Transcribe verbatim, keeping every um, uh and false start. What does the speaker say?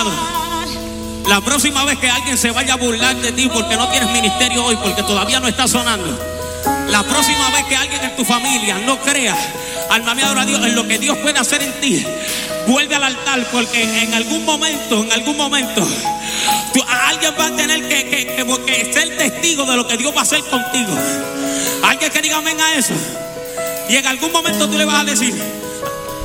La próxima vez que alguien se vaya a burlar de ti porque no tienes ministerio hoy, porque todavía no está sonando, la próxima vez que alguien en tu familia no crea, alma mía, adora a Dios, en lo que Dios puede hacer en ti, vuelve al altar, porque en algún momento, en algún momento, tú, alguien va a tener que, que, que, que ser testigo de lo que Dios va a hacer contigo. Alguien que diga amén a eso. Y en algún momento tú le vas a decir: